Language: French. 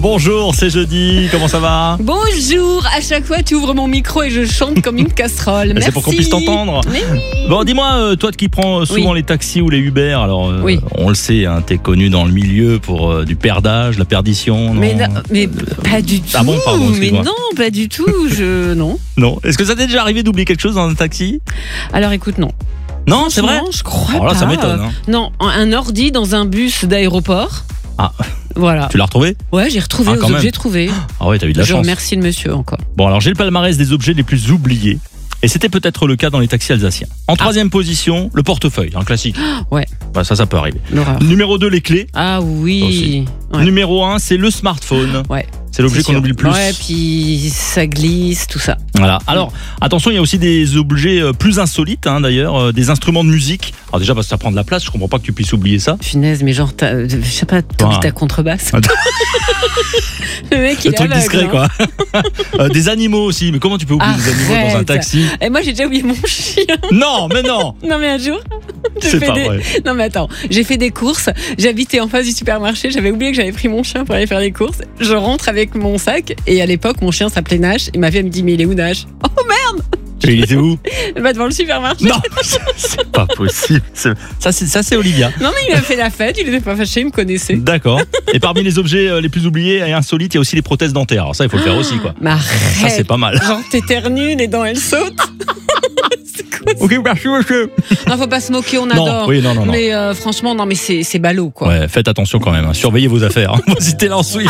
Bonjour, c'est jeudi, comment ça va? Bonjour, à chaque fois tu ouvres mon micro et je chante comme une casserole. Merci. C'est pour qu'on puisse t'entendre. Mais oui. Bon, dis-moi, toi qui prends souvent les taxis ou les Uber, alors Oui. on le sait, hein, t'es connu dans le milieu pour du perdage, la perdition. Mais, non mais pas du tout. Ah bon, pardon, mais excuse-moi. non, pas du tout. Non. Non. Est-ce que ça t'est déjà arrivé d'oublier quelque chose dans un taxi? Alors écoute, non. Non, c'est vrai? Non, je crois Alors là, pas. ça m'étonne. Hein. Non, un ordi dans un bus d'aéroport. Ah, Voilà. tu l'as retrouvé? Ouais, j'ai retrouvé Ah, quand aux même. objets trouvés. Ah ouais, t'as eu de la Je chance. remercie le monsieur encore. Bon, alors j'ai le palmarès des objets les plus oubliés. Et c'était peut-être le cas dans les taxis alsaciens. En troisième position, le portefeuille, un classique. Ouais, Bah, ça peut arriver. l'horreur. Numéro 2, les clés. Ah oui. Aussi. Ouais. Numéro 1, c'est le smartphone. Ouais. C'est l'objet C'est qu'on sûr. oublie le plus. Ouais, puis ça glisse, tout ça. Voilà. Alors, attention, il y a aussi des objets plus insolites, hein, d'ailleurs, des instruments de musique. Alors déjà, parce que ça prend de la place, je comprends pas que tu puisses oublier ça. Punaise, mais genre, je sais pas, t'oublies ta contrebasse. Le mec, il Le est truc aveugle, discret, hein. quoi. Des animaux aussi. Mais comment tu peux oublier des animaux dans un Arrête. taxi? Et moi, j'ai déjà oublié mon chien. Non, mais non. Non, mais un jour, C'est pas vrai. Non, mais attends, j'ai fait des courses. J'habitais en face du supermarché. J'avais oublié que j'avais pris mon chien pour aller faire les courses. Je rentre avec mon sac. Et à l'époque, mon chien s'appelait Nash. Et ma fille, elle me dit, mais il est où Nash? Oh merde! Et il était où? Bah, devant le supermarché. Non, c'est pas possible. Ça, c'est Olivia. Non, mais il a fait la fête. Il était pas fâché. Il me connaissait. D'accord. Et parmi les objets les plus oubliés et insolites, il y a aussi les prothèses dentaires. Alors ça, il faut le faire aussi, quoi. Mais arrête. Ça, c'est pas mal. Genre, t'éternues, les dents, elles sautent. C'est quoi ça? Ok, merci, monsieur. Non, faut pas se moquer, on Non, adore. oui, non. Mais franchement, non, mais c'est ballot, quoi. Ouais, faites attention quand même. Hein. Surveillez vos affaires. Hein. C'était là en Swift.